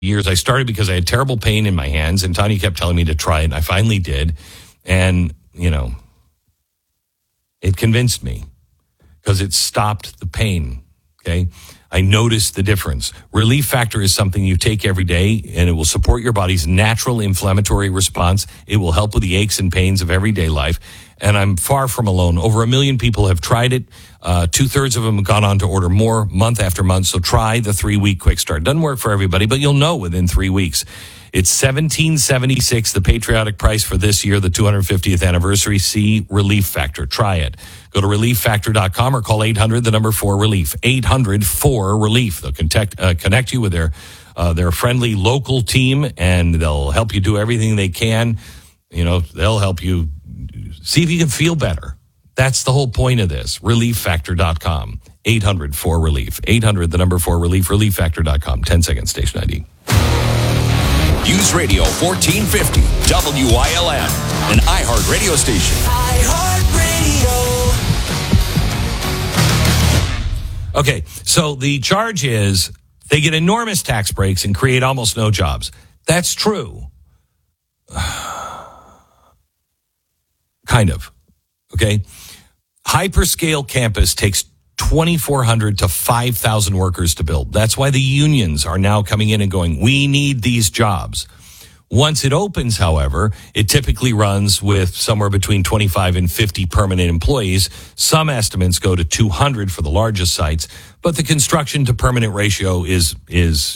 years. I started because I had terrible pain in my hands, and Tanya kept telling me to try it, and I finally did. And, it convinced me because it stopped the pain, okay? I noticed the difference. Relief Factor is something you take every day, and it will support your body's natural inflammatory response. It will help with the aches and pains of everyday life. And I'm far from alone. Over 1 million people have tried it. 2/3 of them have gone on to order more month after month. So try the 3-week quick start. Doesn't work for everybody, but you'll know within 3 weeks. It's $17.76, the patriotic price for this year, the 250th anniversary. See Relief Factor. Try it. Go to relieffactor.com or call 800-4RELIEF. 800-4RELIEF. They'll connect you with their friendly local team, and they'll help you do everything they can. They'll help you see if you can feel better. That's the whole point of this. Relieffactor.com. 800-4RELIEF. 800-4RELIEF. Relieffactor.com. 10 seconds, station ID. News Radio 1450 WILN, an iHeart radio station. iHeart Radio. Okay, so the charge is they get enormous tax breaks and create almost no jobs. That's true. Kind of. Okay. Hyperscale campus takes 2,400 to 5,000 workers to build. That's why the unions are now coming in and going, we need these jobs. Once it opens, however, it typically runs with somewhere between 25 and 50 permanent employees. Some estimates go to 200 for the largest sites, but the construction to permanent ratio is is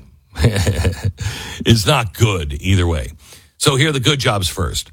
not good either way. So here are the good jobs first.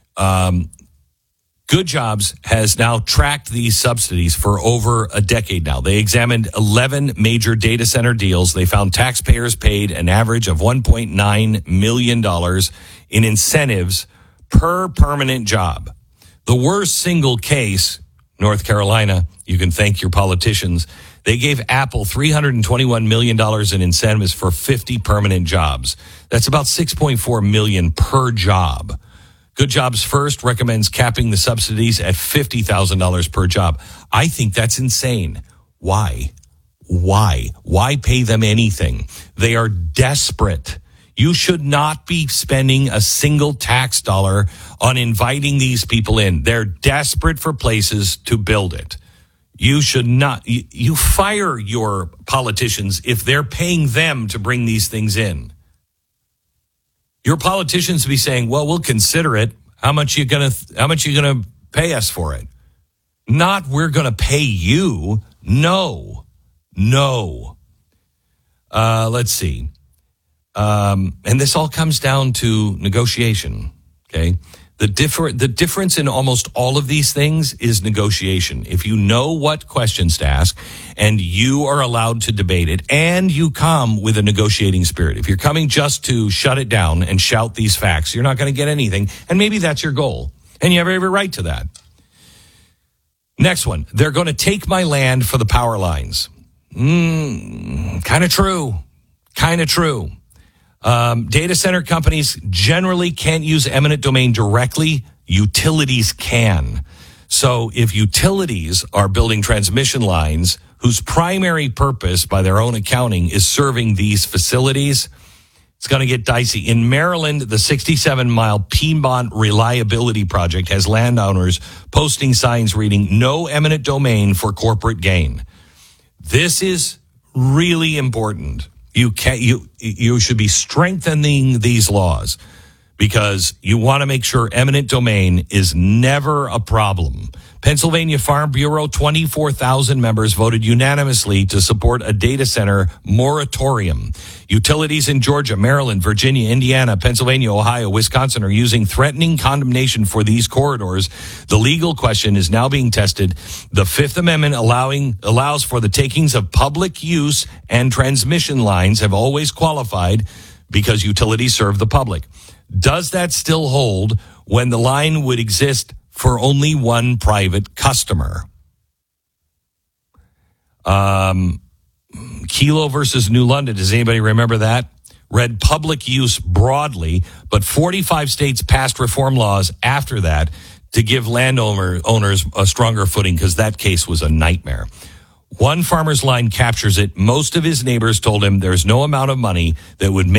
Good Jobs has now tracked these subsidies for over a decade now. They examined 11 major data center deals. They found taxpayers paid an average of $1.9 million in incentives per permanent job. The worst single case, North Carolina, you can thank your politicians. They gave Apple $321 million in incentives for 50 permanent jobs. That's about $6.4 million per job. Good Jobs First recommends capping the subsidies at $50,000 per job. I think that's insane. Why? Why pay them anything? They are desperate. You should not be spending a single tax dollar on inviting these people in. They're desperate for places to build it. You should not. You fire your politicians if they're paying them to bring these things in. Your politicians be saying, well, we'll consider it. How much you gonna pay us for it? Not we're gonna pay you. No. Let's see. And this all comes down to negotiation. Okay. The difference in almost all of these things is negotiation. If you know what questions to ask and you are allowed to debate it and you come with a negotiating spirit. If you're coming just to shut it down and shout these facts, you're not going to get anything. And maybe that's your goal. And you have every right to that. Next one. They're going to take my land for the power lines. Kind of true. Data center companies generally can't use eminent domain directly. Utilities can. So if utilities are building transmission lines whose primary purpose by their own accounting is serving these facilities, it's going to get dicey. In Maryland, the 67-mile Piedmont Reliability Project has landowners posting signs reading, no eminent domain for corporate gain. This is really important. You should be strengthening these laws because you want to make sure eminent domain is never a problem. Pennsylvania Farm Bureau, 24,000 members voted unanimously to support a data center moratorium. Utilities in Georgia, Maryland, Virginia, Indiana, Pennsylvania, Ohio, Wisconsin are using threatening condemnation for these corridors. The legal question is now being tested. The Fifth Amendment allows for the takings of public use, and transmission lines have always qualified because utilities serve the public. Does that still hold when the line would exist for only one private customer? Kelo versus New London. Does anybody remember that? Read public use broadly, but 45 states passed reform laws after that to give landowners a stronger footing because that case was a nightmare. One farmer's line captures it. Most of his neighbors told him there's no amount of money that would make